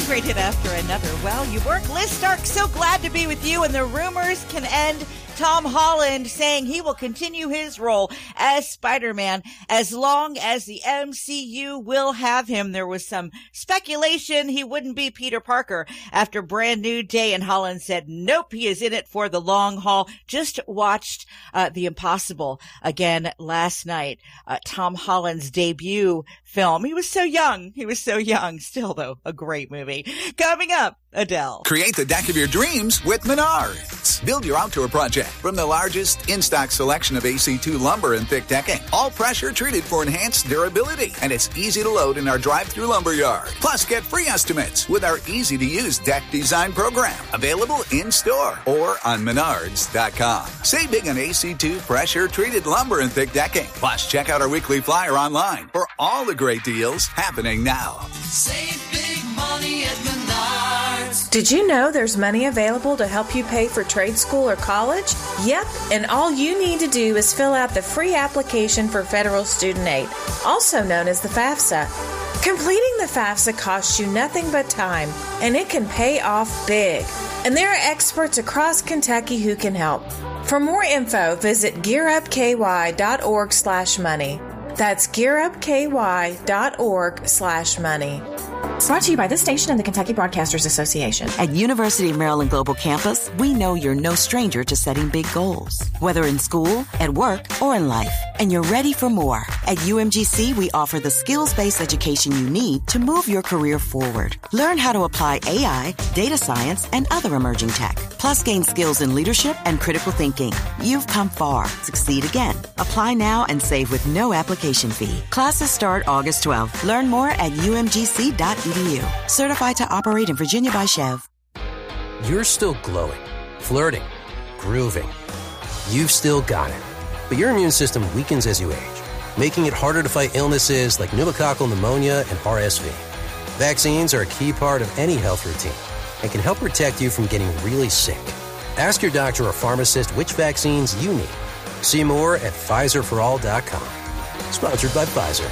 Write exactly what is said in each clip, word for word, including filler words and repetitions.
great hit after another. Well, you work. Liz Stark, so glad to be with you, and the rumors can end. Tom Holland saying he will continue his role as Spider-Man as long as the M C U will have him. There was some speculation he wouldn't be Peter Parker after Brand New Day, and Holland said, nope, he is in it for the long haul. Just watched uh, The Impossible again last night, uh, Tom Holland's debut film. He was so young. He was so young. Still, though, a great movie. Coming up, Adele. Create the deck of your dreams with Menards. Build your outdoor project from the largest in-stock selection of A C two lumber and thick decking. All pressure treated for enhanced durability. And it's easy to load in our drive-through lumber yard. Plus, get free estimates with our easy-to-use deck design program. Available in-store or on menards dot com. Save big on A C two pressure treated lumber and thick decking. Plus, check out our weekly flyer online for all the great deals happening now. Save big money at Menards. Did you know there's money available to help you pay for trade school or college? Yep, and all you need to do is fill out the free application for federal student aid, also known as the FAFSA. Completing the FAFSA costs you nothing but time, and it can pay off big. And there are experts across Kentucky who can help. For more info, visit gearupky.org slash money. That's gearupky.org slash money. Brought to you by this station and the Kentucky Broadcasters Association. At University of Maryland Global Campus, we know you're no stranger to setting big goals, whether in school, at work, or in life. And you're ready for more. At U M G C, we offer the skills-based education you need to move your career forward. Learn how to apply A I, data science, and other emerging tech. Plus, gain skills in leadership and critical thinking. You've come far. Succeed again. Apply now and save with no application fee. Classes start August twelfth. Learn more at U M G C dot E D U. Certified to operate in Virginia by Chev. You're still glowing, flirting, grooving. You've still got it. But your immune system weakens as you age, making it harder to fight illnesses like pneumococcal pneumonia and R S V. Vaccines are a key part of any health routine and can help protect you from getting really sick. Ask your doctor or pharmacist which vaccines you need. See more at Pfizer for all dot com. Sponsored by Pfizer.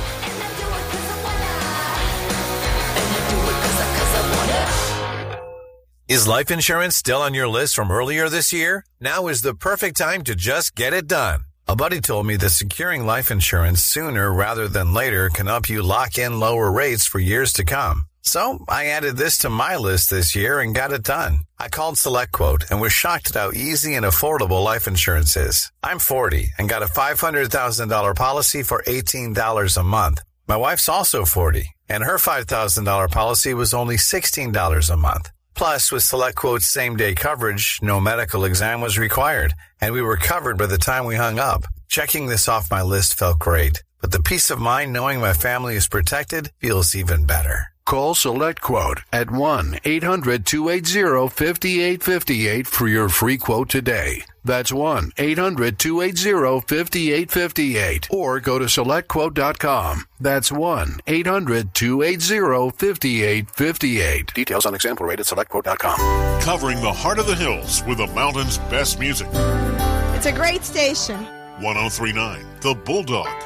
Is life insurance still on your list from earlier this year? Now is the perfect time to just get it done. A buddy told me that securing life insurance sooner rather than later can help you lock in lower rates for years to come. So I added this to my list this year and got it done. I called SelectQuote and was shocked at how easy and affordable life insurance is. I'm forty and got a five hundred thousand dollars policy for eighteen dollars a month. My wife's also forty, and her five thousand dollars policy was only sixteen dollars a month. Plus, with SelectQuote's same-day coverage, no medical exam was required, and we were covered by the time we hung up. Checking this off my list felt great, but the peace of mind knowing my family is protected feels even better. Call SelectQuote at one eight hundred two eight zero five eight five eight for your free quote today. That's one eight hundred two eight zero five eight five eight. Or go to select quote dot com. That's one eight hundred two eight zero five eight five eight. Details on example rate at select quote dot com. Covering the heart of the hills with the mountain's best music. It's a great station. one oh three point nine The Bulldog.